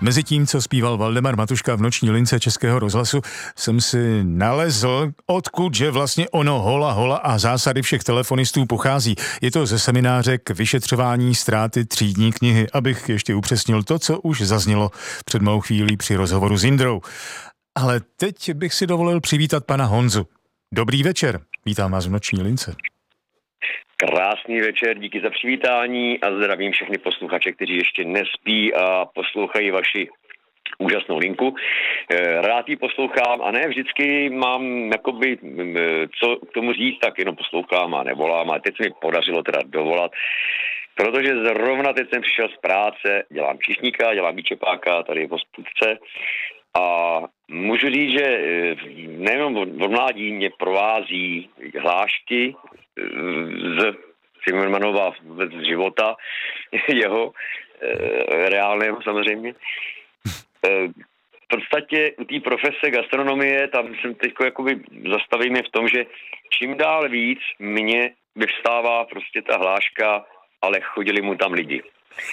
Mezi tím, co zpíval Valdemar Matuška v noční lince Českého rozhlasu, jsem si nalezl, odkud že vlastně ono hola a zásady všech telefonistů pochází. Je to ze semináře k vyšetřování ztráty třídní knihy, abych ještě upřesnil to, co už zaznělo před malou chvílí při rozhovoru s Jindrou. Ale teď bych si dovolil přivítat pana Honzu. Dobrý večer, vítám vás v noční lince. Krásný večer, díky za přivítání a zdravím všechny posluchače, kteří ještě nespí a poslouchají vaši úžasnou linku. Rád ji poslouchám a ne vždycky mám jakoby co k tomu říct, tak jenom poslouchám a nevolám. A teď se mi podařilo teda dovolat, protože zrovna teď jsem přišel z práce, dělám číšníka, dělám výčepáka tady v hospůdce a můžu říct, že nejenom od mládí mě provází hlášky z Zimmermanova z života, jeho reálného samozřejmě. V podstatě u té profese gastronomie, tam jsem teď jakoby zastavím je v tom, že čím dál víc mě vyvstává prostě ta hláška, ale chodili mu tam lidi.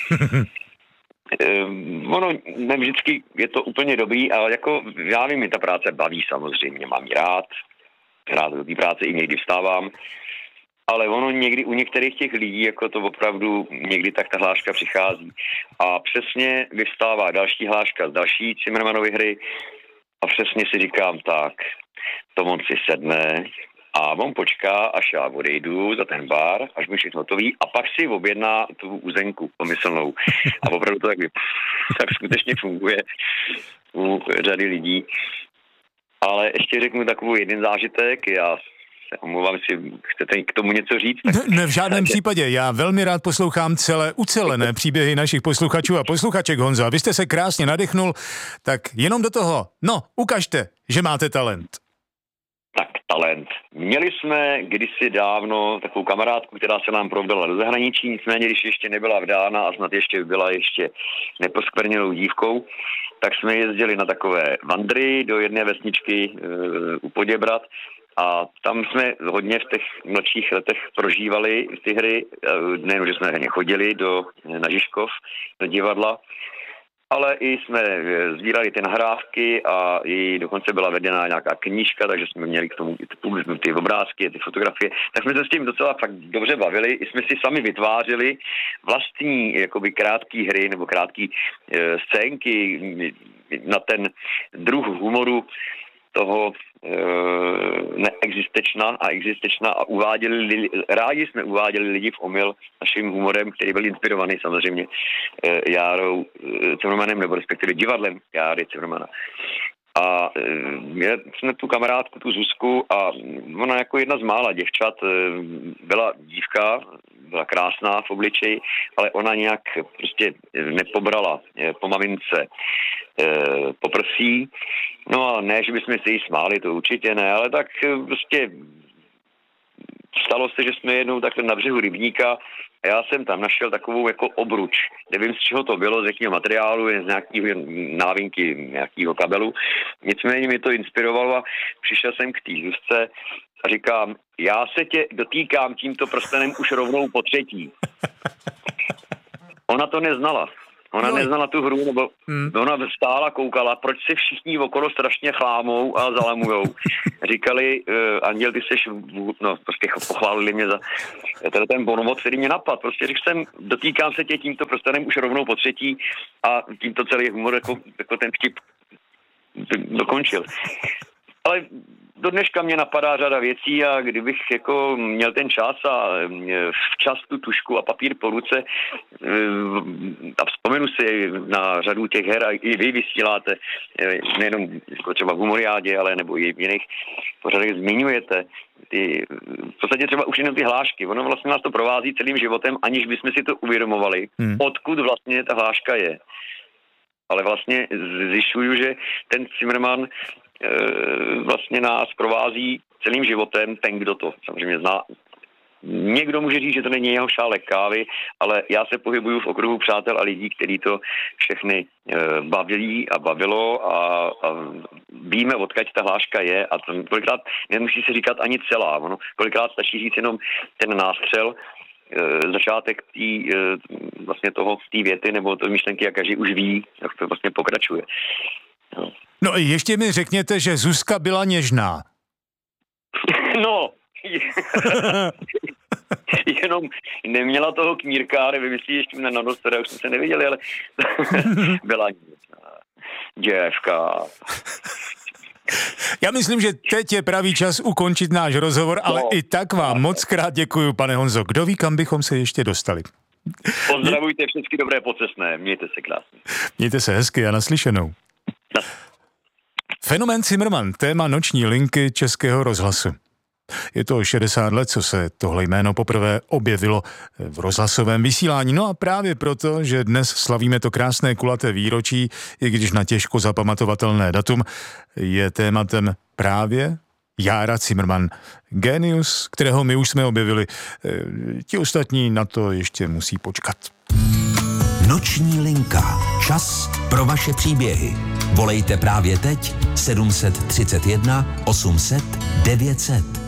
Ono ne vždycky je to úplně dobrý, ale jako já vím, mi ta práce baví samozřejmě, mám ji rád do té práce i někdy vstávám, ale ono někdy u některých těch lidí, jako to opravdu někdy tak ta hláška přichází. A přesně vyvstává další hláška z další Zimmermanovy hry a přesně si říkám tak, to on si sedne a on počká, až já odejdu za ten bar, až mi všechno hotový a pak si objedná tu uzenku pomyslnou. A opravdu to tak skutečně funguje u řady lidí. Ale ještě řeknu takovou jeden zážitek, já se omlouvám, jestli chcete k tomu něco říct. Ne, v žádném případě. Já velmi rád poslouchám ucelené příběhy našich posluchačů a posluchaček, Honzo. A vy jste se krásně nadechnul, tak jenom do toho. No, ukažte, že máte talent. Tak, talent. Měli jsme kdysi dávno takovou kamarádku, která se nám provdala do zahraničí, nicméně když ještě nebyla vdána a snad ještě byla neposkvrnělou dívkou, tak jsme jezdili na takové vandry do jedné vesničky u Poděbrad. A tam jsme hodně v těch mladších letech prožívali ty hry, nejen, že jsme chodili na Žižkov, do divadla, ale i jsme sbírali ty nahrávky a i dokonce byla vedena nějaká knížka, takže jsme měli k tomu ty obrázky, ty fotografie. Tak jsme se s tím docela fakt dobře bavili. I jsme si sami vytvářeli vlastní jakoby krátký hry nebo krátký scénky na ten druh humoru toho neexistečná a existečná a rádi jsme uváděli lidi v omyl naším humorem, který byl inspirovaný samozřejmě Járou Cimrmanem, nebo respektive divadlem Járy Cimrmana. A jsme tu kamarádku, tu Zuzku, a ona jako jedna z mála děvčat byla dívka, byla krásná v obličeji, ale ona nějak prostě nepobrala po mamince po prsí. No a ne, že bychom se jí smáli, to určitě ne, ale tak prostě stalo se, že jsme jednou takhle na břehu rybníka a já jsem tam našel takovou jako obruč. Nevím, z čeho to bylo, z jakého materiálu, z nějakého návinky, nějakého kabelu. Nicméně mi to inspirovalo a přišel jsem k té Zuzce a říkám, já se tě dotýkám tímto prstenem už rovnou po třetí. Ona to neznala. Ona neznala tu hru, nebo ona stála, koukala, proč se všichni okolo strašně chlámou a zalamujou. Říkali, Anděl, ty seš, prostě pochválili mě za ten bonmot, který mě napadl. Prostě řekl jsem, dotýkám se tě tímto prstenem už rovnou po třetí a tímto celý humor jako ten vtip dokončil. Ale do dneška mě napadá řada věcí a kdybych jako měl ten čas a včas tu tušku a papír po ruce a vzpomenu si na řadu těch her a i vy vysíláte, nejenom jako třeba v Humoriádě, ale nebo i v jiných pořadech zmiňujete v podstatě třeba už jenom ty hlášky. Ono vlastně nás to provází celým životem, aniž bychom si to uvědomovali, odkud vlastně ta hláška je. Ale vlastně zjišťuju, že ten Zimmerman vlastně nás provází celým životem, ten, kdo to samozřejmě zná. Někdo může říct, že to není jeho šálek kávy, ale já se pohybuju v okruhu přátel a lidí, kteří to všechny bavili a bavilo a víme, odkud ta hláška je a to kolikrát nemusí se říkat ani celá. Ono kolikrát stačí říct jenom ten nástřel začátek vlastně té věty nebo té myšlenky, jak každý už ví, jak to vlastně pokračuje. No i ještě mi řekněte, že Zuzka byla něžná. No, jenom neměla toho knírka, nevím, jestli ještě na nos, teda už jsme se neviděli, ale byla něžná děvka. Já myslím, že teď je pravý čas ukončit náš rozhovor, ale i tak vám moc krát děkuju, pane Honzo. Kdo ví, kam bychom se ještě dostali. Pozdravujte všechny dobré pocestné, mějte se krásně. Mějte se hezky a naslyšenou. Fenomén Cimrman, téma noční linky Českého rozhlasu. Je to 60 let, co se tohle jméno poprvé objevilo v rozhlasovém vysílání. No a právě proto, že dnes slavíme to krásné kulaté výročí, i když na těžko zapamatovatelné datum, je tématem právě Jára Cimrman. Génius, kterého my už jsme objevili. Ti ostatní na to ještě musí počkat. Noční linka. Čas pro vaše příběhy. Volejte právě teď 731 800 900.